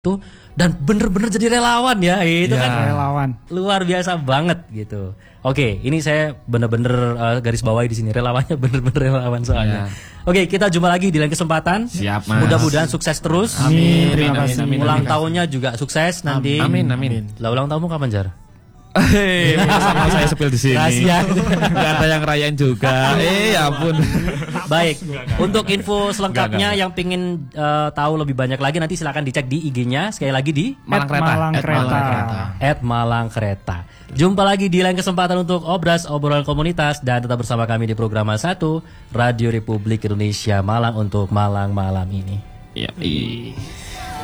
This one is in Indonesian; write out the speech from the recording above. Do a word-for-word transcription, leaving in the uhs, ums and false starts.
tuh dan bener-bener jadi relawan ya itu Ya. kan Relawan. luar biasa banget gitu. Oke, ini saya bener-bener uh, garis bawahi di sini relawannya bener-bener relawan soalnya. Ya. Oke, kita jumpa lagi di lain kesempatan. Siap, Mas. Mudah-mudahan sukses terus. Amin. Amin, Terima amin, kasih. amin, Ulang amin. tahunnya juga sukses nanti. Amin, amin. Lah ulang tahunmu kapan, Jar? Hei, masa mau saya sepil di sini. Rahasia. Gak ada yang rayain juga. Eh, ya ampun. Baik, untuk info selengkapnya Enggak, yang pingin uh, tahu lebih banyak lagi nanti silakan dicek di I G-nya sekali lagi di Malang At Kereta. Malang At Kereta. at Malang Kereta. Jumpa lagi di lain kesempatan untuk Obras Obrolan Komunitas dan tetap bersama kami di program satu Radio Republik Indonesia Malang untuk Malang malam ini. Ya, ih.